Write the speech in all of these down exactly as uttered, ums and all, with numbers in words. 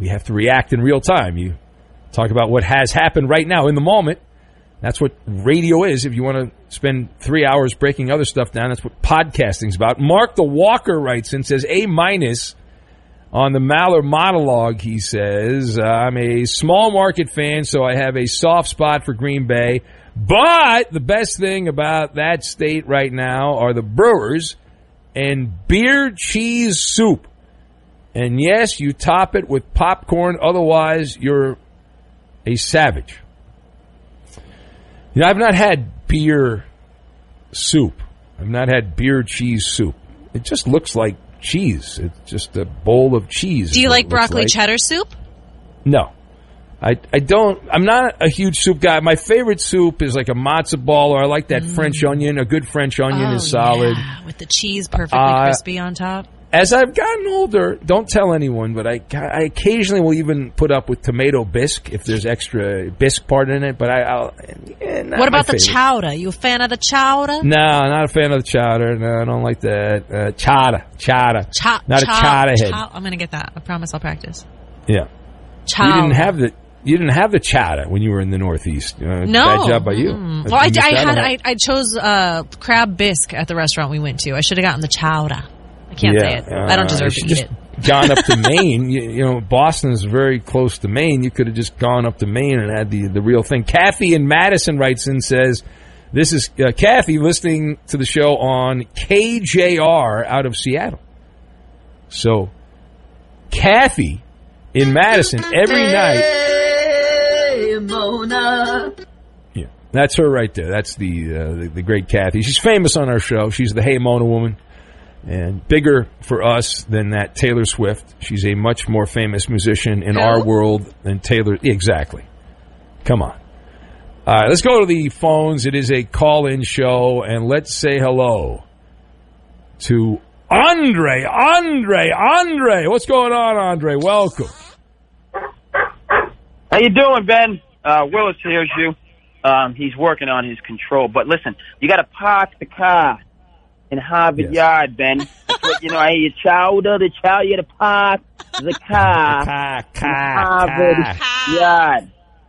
we have to react in real time. You talk about what has happened right now in the moment. That's what radio is. If you want to spend three hours breaking other stuff down, that's what podcasting's about. Mark the Walker writes and says, A minus on the Maller monologue. He says, I'm a small market fan, so I have a soft spot for Green Bay. But the best thing about that state right now are the Brewers and beer cheese soup. And yes, you top it with popcorn. Otherwise, you're a savage. You know, I've not had beer soup. I've not had beer cheese soup. It just looks like cheese. It's just a bowl of cheese. Do you like broccoli like. cheddar soup? No. I, I don't. I'm not a huge soup guy. My favorite soup is like a matzo ball, or I like that mm. French onion. A good French onion oh, is solid. Yeah, with the cheese perfectly uh, crispy on top. As I've gotten older, don't tell anyone, but I, I occasionally will even put up with tomato bisque if there's extra bisque part in it. But I, I'll. Eh, what about the chowder? You a fan of the chowder? No, not a fan of the chowder. No, I don't like that. Uh, chowder, chowder. Cha- not chow- a chowder head. Chow- I'm going to get that. I promise I'll practice. Yeah. Chowder. You didn't have the. You didn't have the chowder when you were in the Northeast. Uh, no. Bad job by you. Mm. Well, I, I had. I, I chose uh, crab bisque at the restaurant we went to. I should have gotten the chowder. I can't yeah, say it. Uh, I don't deserve to eat just it. Gone up to Maine. You, you know, Boston is very close to Maine. You could have just gone up to Maine and had the, the real thing. Kathy in Madison writes in, says, this is uh, Kathy listening to the show on K J R out of Seattle. So, Kathy in Madison every night. Mona. Yeah, that's her right there. That's the, uh, the the great Kathy. She's famous on our show. She's the Hey Mona woman. And bigger for us than that Taylor Swift. She's a much more famous musician in Who? our world than Taylor. Exactly. Come on. All right, let's go to the phones. It is a call-in show, and let's say hello to Andre. Andre, Andre. What's going on, Andre? Welcome. How you doing, Ben? Uh, Willis hears you. Um, he's working on his control. But listen, you got to park the car in Harvard yes. Yard, Ben. That's what, you know, I hear chowder, the chow, you got to park the car, car, car in Harvard car. Yard.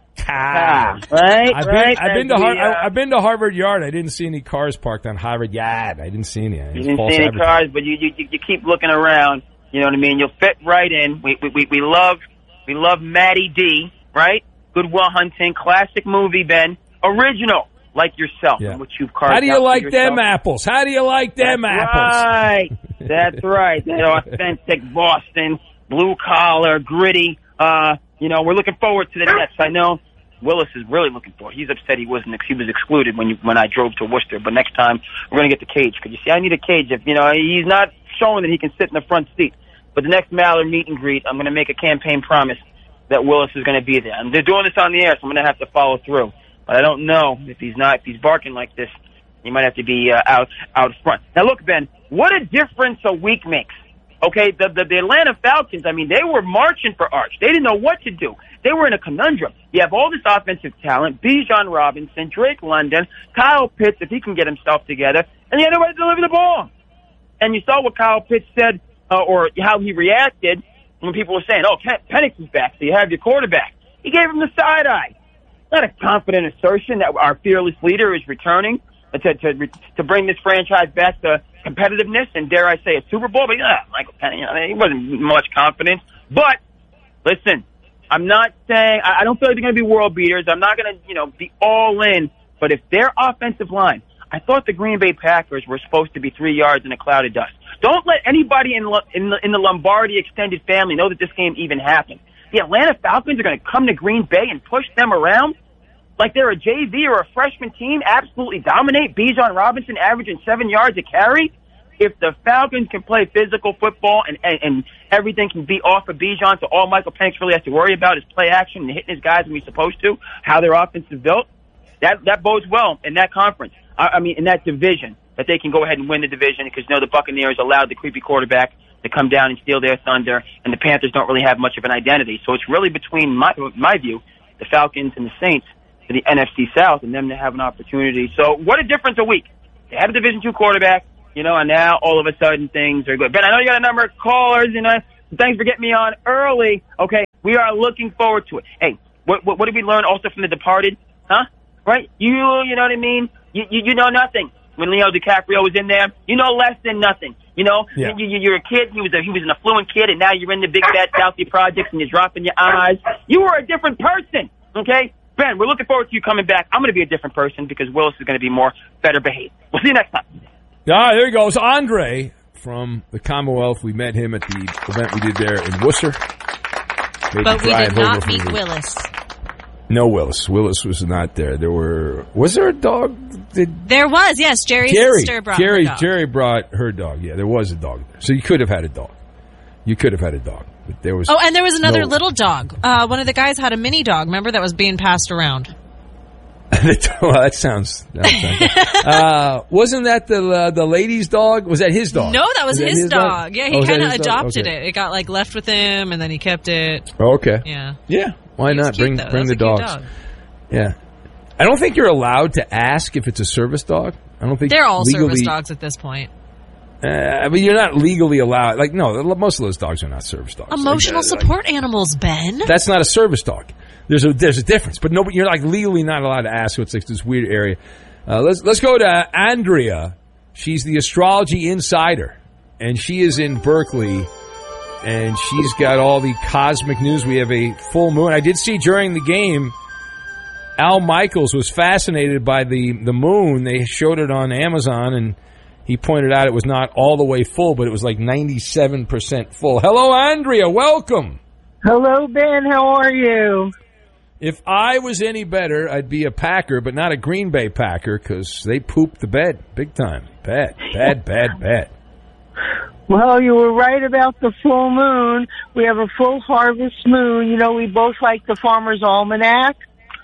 Car. Car. Right, I've right. Been, I've, been to the, Har- uh, I've been to Harvard Yard. I didn't see any cars parked on Harvard Yard. I didn't see any. You didn't see any cars, but you, you you keep looking around. You know what I mean? You'll fit right in. We we we love we love Matty D, right? Good Will Hunting, classic movie, Ben. Original, like yourself, yeah. which you've carved. How do you out like for them yourself. apples? How do you like them That's apples? Right. That's right. That authentic Boston, blue collar, gritty. Uh, you know, we're looking forward to the Nets. I know Willis is really looking forward. He's upset he wasn't he was excluded when you when I drove to Worcester. But next time we're gonna get the cage. Because you see, I need a cage. If you know, he's not showing that he can sit in the front seat. But the next Maller meet and greet, I'm gonna make a campaign promise that Willis is gonna be there. And they're doing this on the air, so I'm gonna have to follow through. But I don't know if he's not, if he's barking like this, he might have to be uh, out out front. Now, look, Ben, what a difference a week makes. Okay, the, the the Atlanta Falcons, I mean, they were marching for Arch. They didn't know what to do. They were in a conundrum. You have all this offensive talent, Bijan Robinson, Drake London, Kyle Pitts, if he can get himself together, and you had nobody to deliver the ball. And you saw what Kyle Pitts said, uh, or how he reacted when people were saying, oh, Penix is back, so you have your quarterback. He gave him the side eye. Not a confident assertion that our fearless leader is returning to to to bring this franchise back to competitiveness and, dare I say, a Super Bowl. But yeah, Michael Penix, you know, he wasn't much confidence. But listen, I'm not saying I, I don't feel like they're going to be world beaters. I'm not going to you know be all in. But if their offensive line, I thought the Green Bay Packers were supposed to be three yards in a cloud of dust. Don't let anybody in in the, in the Lombardi extended family know that this game even happened. The Atlanta Falcons are going to come to Green Bay and push them around like they're a J V or a freshman team, absolutely dominate. Bijan Robinson averaging seven yards a carry. If the Falcons can play physical football and, and, and everything can be off of Bijan, so all Michael Penix really has to worry about is play action and hitting his guys when he's supposed to, how their offense is built, that that bodes well in that conference. I, I mean, in that division, that they can go ahead and win the division because, you know, the Buccaneers allowed the creepy quarterback to come down and steal their thunder, and the Panthers don't really have much of an identity. So it's really between, my, my view, the Falcons and the Saints to the N F C South and them to have an opportunity. So what a difference a week. They had a Division two quarterback, you know, and now all of a sudden things are good. Ben, I know you got a number of callers, you know, So thanks for getting me on early. Okay, we are looking forward to it. Hey, what what, what did we learn also from The Departed? Huh? Right? You you know what I mean? You you, you know nothing. When Leo DiCaprio was in there, you know less than nothing. You know, yeah. you, you, you're a kid. He was a, he was an affluent kid, and now you're in the big bad Southie projects, and you're dropping your eyes. You were a different person. Okay, Ben, we're looking forward to you coming back. I'm going to be a different person because Willis is going to be more better behaved. We'll see you next time. Ah, there he goes, Andre from the Commonwealth. We met him at the event we did there in Worcester. Maybe But we drive did not over from meet the- Willis. No, Willis. Willis was not there. There were. Was there a dog? Did There was, yes. Jerry's Jerry? sister brought Jerry. her dog. Jerry brought her dog. Yeah, there was a dog there. So you could have had a dog. You could have had a dog, but there was. Oh, and there was another no- little dog. Uh, one of the guys had a mini dog. Remember that was being passed around. Well, that sounds. That sounds uh, wasn't that the uh, the lady's dog? Was that his dog? No, that was that his, his dog. Yeah, he Oh, was that kind of his dog? adopted Okay. it. It got like left with him, and then he kept it. Oh, okay. Yeah. Yeah. Why He was not cute, bring though. bring That the was a cute dogs? dog. Yeah. I don't think you're allowed to ask if it's a service dog. I don't think They're all legally, service dogs at this point. Uh, I mean, you're not legally allowed. Like, no, most of those dogs are not service dogs. Emotional Like, uh, like, support animals, Ben. that's not a service dog. There's a there's a difference, but no, you're like legally not allowed to ask. So it's like this weird area. Uh, let's let's go to Andrea. She's the astrology insider, and she is in Berkeley, and she's got all the cosmic news. We have a full moon. I did see during the game, Al Michaels was fascinated by the the moon. They showed it on Amazon, and he pointed out it was not all the way full, but it was like ninety-seven percent full. Hello, Andrea. Welcome. Hello, Ben. How are you? If I was any better, I'd be a Packer, but not a Green Bay Packer because they pooped the bed big time. Bad, bad, bad, bad. Well, you were right about the full moon. We have a full harvest moon. You know, we both like the Farmer's Almanac.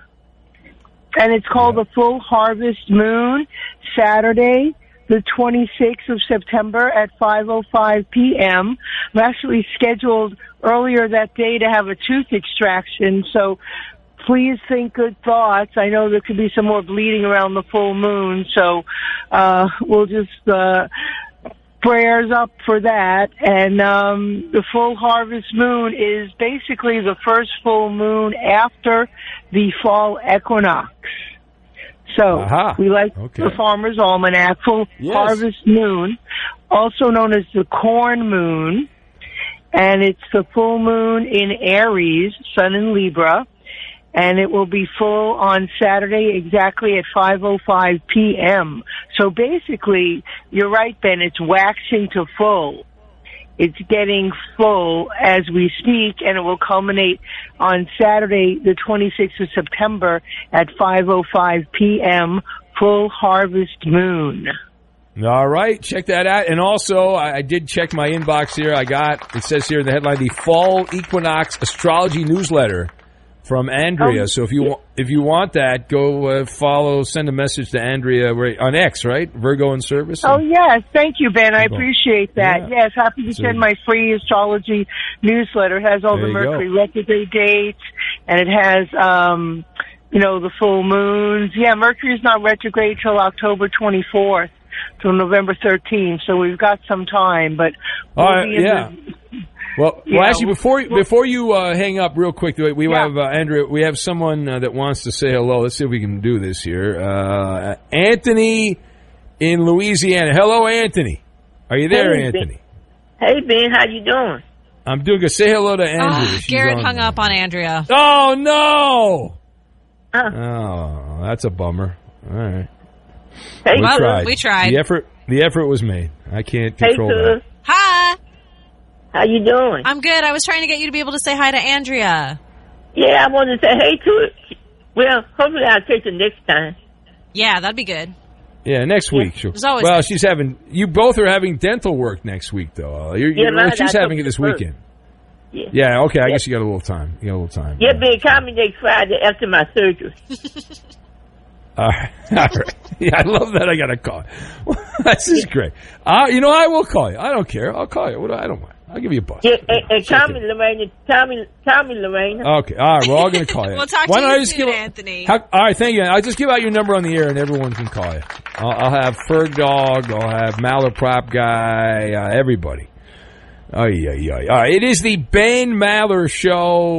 And it's called Yeah. the Full Harvest Moon, Saturday, the twenty-sixth of September at five oh five p.m. I'm actually scheduled earlier that day to have a tooth extraction, so please think good thoughts. I know there could be some more bleeding around the full moon, so uh we'll just uh prayers up for that. And um the full harvest moon is basically the first full moon after the fall equinox. So Aha. we like Okay. the Farmer's Almanac, full Yes. harvest moon, also known as the corn moon, and it's the full moon in Aries, Sun in Libra, and it will be full on Saturday exactly at five oh five p.m. So basically, you're right, Ben, it's waxing to full. It's getting full as we speak, and it will culminate on Saturday, the twenty-sixth of September at five oh five p.m., full harvest moon. All right, check that out. And also, I, I did check my inbox here. I got, it says here in the headline, the Fall Equinox Astrology Newsletter from Andrea. Oh, so if you want, if you want that, go uh, follow, send a message to Andrea right, on X, right? Virgo in Service. Oh, yes. Thank you, Ben. I Cool. appreciate that. Yeah. Yes, happy to So- send my free astrology newsletter. It has all There the you Mercury go. retrograde dates, and it has, um, you know, the full moons. Yeah, Mercury's not retrograde till October twenty-fourth, till November thirteenth, so we've got some time, but we'll Uh, be in yeah. the- Well, Yeah, well, actually, well- before before you uh, hang up, real quick, we Yeah. have uh, Andrea. We have someone uh, that wants to say hello. Let's see if we can do this here. Uh, Anthony in Louisiana. Hello, Anthony. Are you there, Hey, Anthony? Hey, Ben, how you doing? I'm doing good. Say hello to Andrea. Oh, She's Garrett on hung there. up on Andrea. Oh no! Uh, Oh, that's a bummer. All right, hey, we Well, tried. we tried. The effort, the effort was made. I can't hey, control that. cuz. Hi. How you doing? I'm good. I was trying to get you to be able to say hi to Andrea. Yeah, I wanted to say hey to it. Well, hopefully I'll catch it next time. Yeah, that'd be good. Yeah, next week. She'll, There's always- well, she's having. You both are having dental work next week, though. Uh, You're, Yeah, you're, mine, she's I having took it this the first. weekend. Yeah. Yeah. Okay. I Yeah. guess you got a little time. You got a little time. Yeah, Ben, call me next Friday after my surgery. All right. All right. Yeah, I love that. I got a call. This is great. Uh, you know, I will call you. I don't care. I'll call you. What do I, I don't mind. I'll give you a buzz. Yeah, and, and Check call in. me, Lorraine. Call me, call me, Lorraine. Okay. All right. We're all going to call you. We'll talk to Why don't you I just soon, give, Anthony. How, all right. Thank you. I'll just give out your number on the air, and everyone can call you. I'll, I'll have Ferg Dog. I'll have Malaprop Guy. Uh, everybody. Ay, ay, ay. All right, it is the Ben Maller Show.